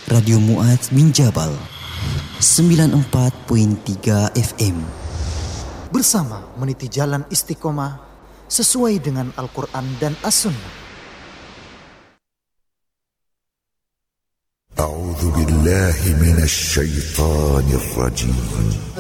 Radio Mu'adz bin Jabal 94.3 FM. Bersama meniti jalan istiqomah sesuai dengan Al-Quran dan As-Sunnah. A'udzu billahi minasy syaithanir rajim.